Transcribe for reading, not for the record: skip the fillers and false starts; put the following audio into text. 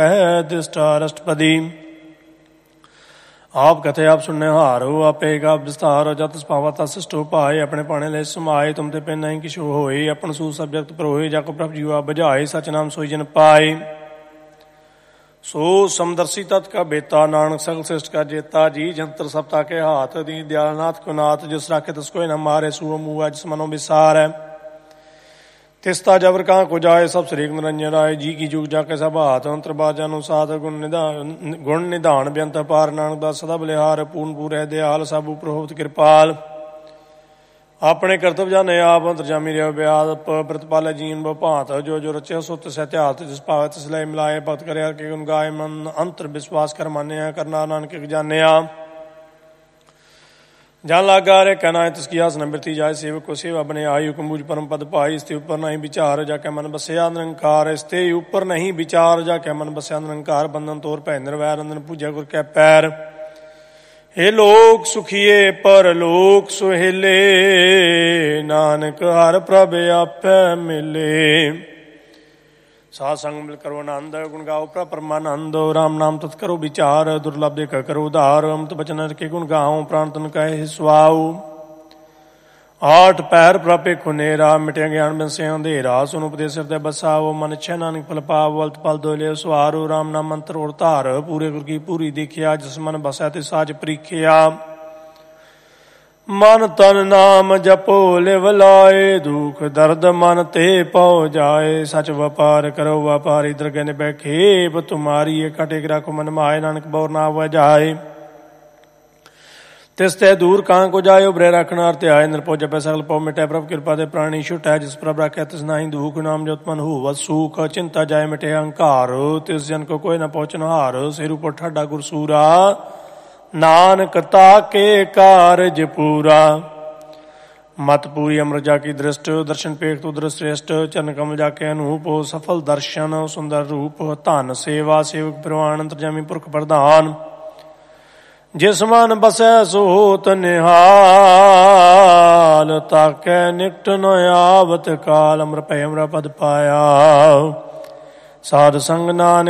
दृष्टारष्टपदी आप कथे आप सुनने हारो आपे का विस्तार जत पावा तसिष्टो पाए अपने पाने ले समाए तुम ते पे नहीं किशो होए अपन सू सब्जैक्ट परोए जाको प्रभ जीवा बजाए सच नाम सोई जन पाए सो समदर्शी तत् का बेता नानक सगल श्रेष्ठ का जेता जी जंत्र सप्ता के हाथ दी दयालनाथ को नाथ जिस राखे तस्को न मारे सुअ मुआ जिस मनो विसार है तिस्ता जबर कहाँ को जाए सब श्रीक निरंजन राय जी की जुग जाके सब हाथ अंतर बाजा अनुसाद गुण निधान व्यंत पार नानक दास सदा बलिहार पूर्ण पूर है दयाल सब प्रहोत कृपाल अपने कर्तव्य जाने आप अंतरजामी रहो ब्याप प्रतिपाल जीन भांत जो जो रचे सुत सहत्यात जिस पावत सिलाई मिलाए भक्त करे के गुण गाय मन अंतर विश्वास कर मान्य करना नानक जाने जान लागा रे कहना है तिसकी आसन वृत्ति जाए सेवक को सेवा बने आयु कुंभुज परम पद पाई इसते ऊपर नहीं विचार जाके मन बसया निरंकार इसते ऊपर नहीं विचार जाके मन बसया निरंकार बंधन तोर पै निर्वैर रंजन पूजा गुर के पैर हे लोक सुखिए पर लोक सुहेले नानक हर प्रभ आपै मिले साध संग मिल करो आनंद गुण गाओ परमानंद राम नाम तत् करो विचार दुर्लभ देख करो उदार अमृत बचन के गुण गाओ प्राण तन कहे सुआओ आठ पैर प्रापे खुनेरा मिटे ज्ञान बिन से अंधेरा सुन उपदेश हृदय बसाओ मन छह नानक फल पाव वल्त पल दोले सुहारो राम नाम मंत्र और तार पूरे गुर की पूरी देखिया जिस मन बसा ते साज परीखिया मन तन नाम जपो लिव लाए दुख दर्द मन ते पौ जाए सच व्यापार करो व्यापारी दरगह ने बैखेब तुम्हारी कटे ग्राको मन माए नानक बौर ना जाए तिसते दूर कहाँ को जाए उभरे रखना अर्थ आए निरपो जपे सकल पौ मिटे प्रभ कृपा दे प्राणी छुट है जिस प्रभ रखे तिस नाही दुख नाम जो उत्पन्न हो सुख चिंता जाए मिटे अहंकार तिस जन को कोई न पहुंचन हार सिर ऊपर ठाडा गुरसूरा नानक ताके कारज पूरा मत पूरी अमृत जाकी दृष्ट दर्शन पेख तो दृष्ट श्रेष्ठ चरण कमल जाके अनूप सफल दर्शन सुंदर रूप धन सेवा सेवक प्रवाण अंतर्जामी पुरख प्रधान जिस मन बसै सोत निहाल ताके निकट न आवत काल अमर पै अमर पद पाया साध संग नानक